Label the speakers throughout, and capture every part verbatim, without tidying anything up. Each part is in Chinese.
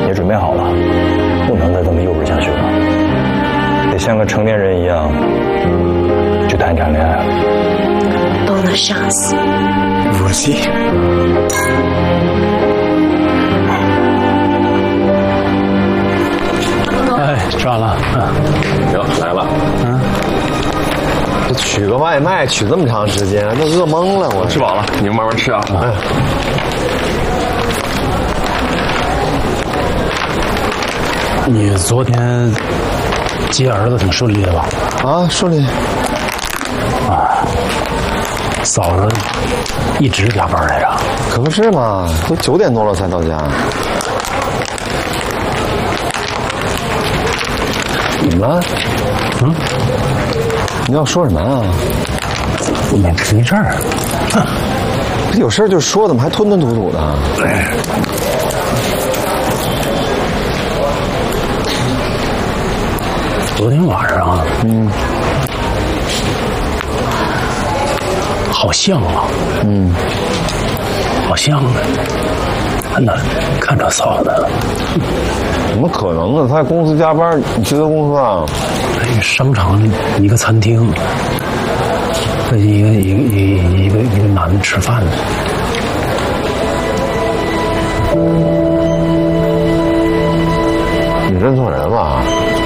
Speaker 1: 也准备好了，不能再这么幼稚下去了，得像个成年人一样去谈一场恋爱。
Speaker 2: Bonne chance。
Speaker 1: 不行。
Speaker 3: 哎，吃完了，嗯，
Speaker 4: 行，来了，
Speaker 3: 嗯，
Speaker 5: 这取个外卖取这么长时间，都饿懵了。我
Speaker 4: 吃饱了，你们慢慢吃啊。
Speaker 5: 哎，
Speaker 3: 你昨天接儿子挺顺利的吧？
Speaker 5: 啊，顺利。
Speaker 3: 啊，嫂子一直加班来着。
Speaker 5: 可不是嘛，都九点多了才到家。怎么了？嗯，你要说什么啊？
Speaker 3: 没没事儿。
Speaker 5: 有事就说，怎么还吞吞吐吐的？
Speaker 3: 昨天晚上，嗯，好像啊，嗯，好像看到看着嫂子了。
Speaker 5: 怎么可能呢？他在公司加班，你去他公司啊？
Speaker 3: 在商场一个餐厅，跟一个一个一个一个一个男的吃饭呢。
Speaker 5: 你认错人了？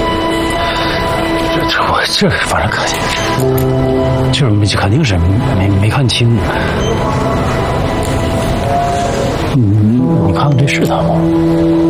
Speaker 3: 这这我这反正肯定就是没肯定是没没看清。你你看看这是他吗？